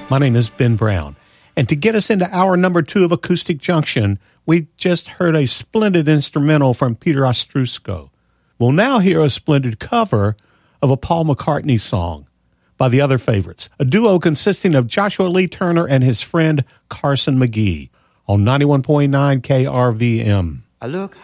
My name is Ben Brown, and to get us into hour number 2 of Acoustic Junction, we just heard a splendid instrumental from Peter Ostrusko. We'll now hear a splendid cover of a Paul McCartney song by the Other Favorites, a duo consisting of Joshua Lee Turner and his friend Carson McGee on 91.9 KRVM. I look